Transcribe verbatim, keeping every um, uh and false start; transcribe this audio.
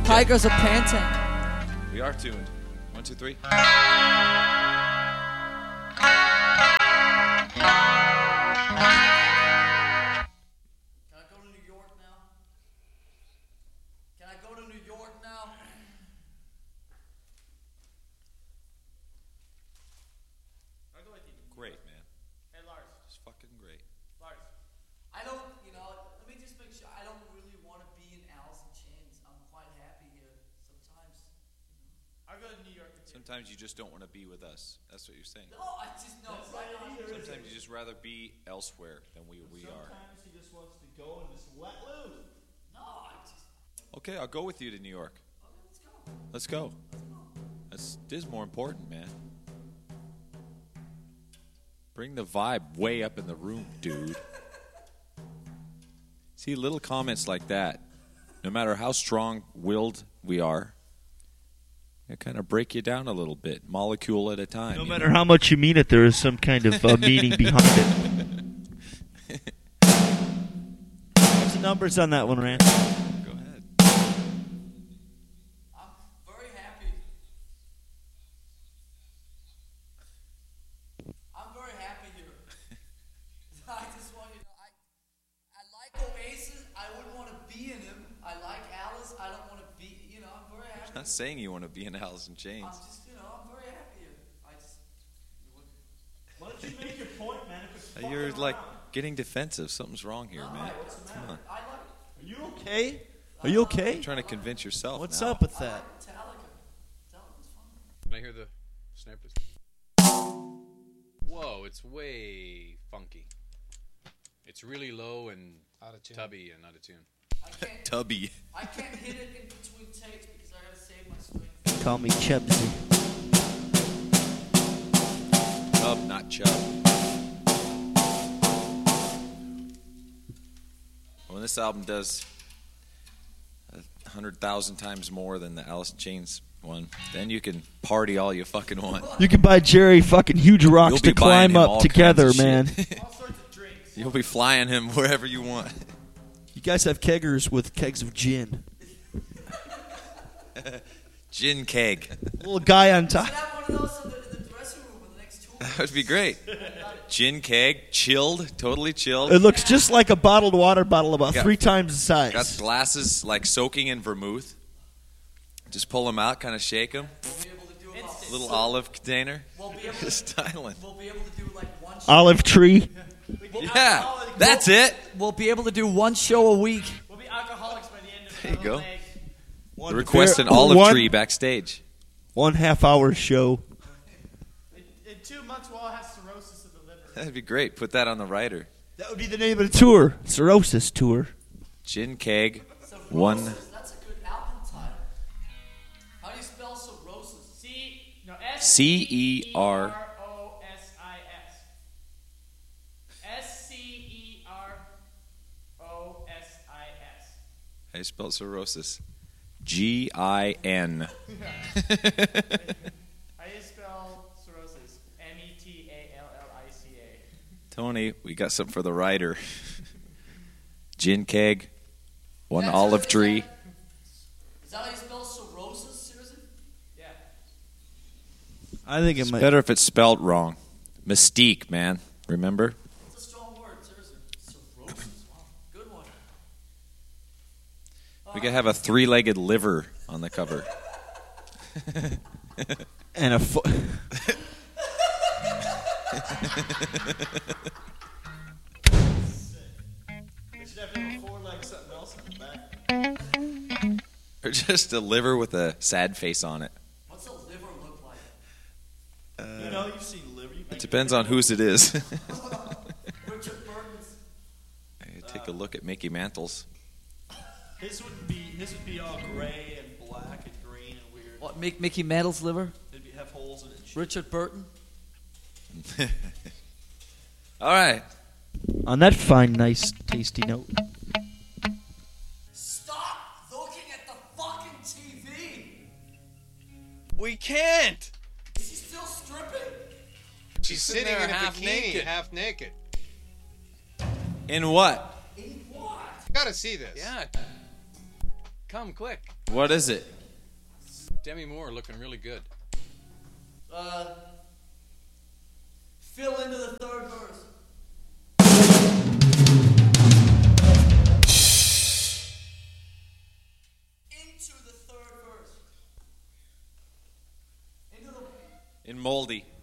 Tigers are panting. We are tuned. One, two, three. Great, man. Hey, Lars. Just fucking great. Lars. I don't, you know, let me just make sure. I don't really want to be in Alice in Chains. I'm quite happy here. Sometimes, you know. I'll go to New York with you. Sometimes you just don't want to be with us. That's what you're saying. No, I just know. Right on. Sometimes you just rather be elsewhere than we, we are. Sometimes he just wants to go and just let loose. No, I just. Okay, I'll go with you to New York. Okay, let's go. Let's go. That's, this is more important, man. Bring the vibe way up in the room, dude. See, little comments like that, no matter how strong-willed we are, it kind of break you down a little bit, molecule at a time. No you matter know? how much you mean it, there is some kind of uh, meaning behind it. What's the numbers on that one, Rand? Go ahead. I'm very happy. I'm very happy here. I just want you to know, I, I like Oasis. I wouldn't want to be in him. I like Alice. I don't want to be, you know, I'm very happy. I'm not saying you want to be in Alice in Chains. I'm just, you know, I'm very happy here. I just. Why don't you make your point, man? If it's Uh, You're fucking like around. getting defensive. Something's wrong here, man. What's the Come matter? on. I like Are you okay? Are you okay? You're trying to convince yourself. What's now. up with that? Metallica. Metallica's fun. Can I hear the snipers? Whoa, it's way funky. It's really low and Out of tune. tubby and out of tune. I can't, Tubby. I can't hit it in between takes because I gotta save my strength. Call me Chubsy. Tub, not chub. When this album does a hundred thousand times more than the Alice in Chains one, then you can party all you fucking want. You can buy Jerry fucking huge rocks You'll to be buying climb him all up kinds together, of shit. man. All sorts of drinks. You'll be flying him wherever you want. You guys have keggers with kegs of gin. Gin keg. Little guy on top. Should have one of those in the, in the dressing room in the next two That would be great. Gin keg, chilled, totally chilled. It looks just like a bottled water bottle, about Got- three times the size. Got glasses like soaking in vermouth. Just pull them out, kind of shake them. We'll be able to do about, Little olive container. we'll be able to, Styling. we'll be able to do like one show. Olive tree. Yeah, that's it. We'll be able to do one show a week. We'll be alcoholics by the end of There you the go. leg. One Request fair- an olive one, tree backstage. One half hour show. In, in two months, we'll all have cirrhosis of the liver. That'd be great. Put that on the rider. That would be the name of the tour. Cirrhosis Tour. Gin keg, Cirrhosis, one. that's a good album title. How do you spell cirrhosis? C, no, S C E R. O S I S. S C E R O S I S. How do you spell cirrhosis? G I N. How do you spell cirrhosis? M E T A L L I C A. Tony, we got something for the rider. Gin keg, one That's olive it? tree. Is that how you spell cirrhosis? Seriously? Yeah. I think it It's might. better if it's spelled wrong. Mystique, man. Remember? It's a strong word, seriously. Cirrhosis, wow. Good one. We could have a three-legged liver on the cover. And a fo- They should have little four legs, something else in the back. Or just a liver with a sad face on it. What's a liver look like? You know, you've seen liver. You It depends on whose it is. Richard Burton's. Hey, Take a look at Mickey Mantle's. His would be his would be all gray and black and green and weird. What, Mick, Mickey Mantle's liver? It'd be, have holes in it. and shit. Richard Burton? All right. on that fine, nice, tasty note. Stop looking at the fucking T V! We can't. Is he still stripping? She's sitting there half naked. Half naked. In what? In what? Gotta see this. Yeah. Come quick. What is it? Demi Moore looking really good. Uh, fill into the third verse. Into the third verse. Into the. In Moldy.